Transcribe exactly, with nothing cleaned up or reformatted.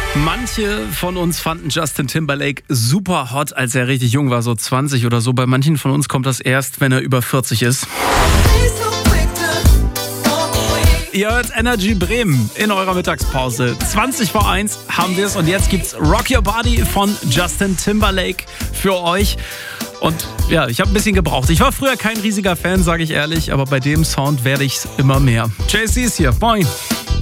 Manche von uns fanden Justin Timberlake super hot, als er richtig jung war, so zwanzig oder so. Bei manchen von uns kommt das erst, wenn er über vierzig ist. Ihr hört Energy Bremen in eurer Mittagspause. zwanzig vor eins haben wir es und jetzt gibt's Rock Your Body von Justin Timberlake für euch. Und ja, ich habe ein bisschen gebraucht. Ich war früher kein riesiger Fan, sage ich ehrlich, aber bei dem Sound werde ich's immer mehr. J C ist hier. Moin.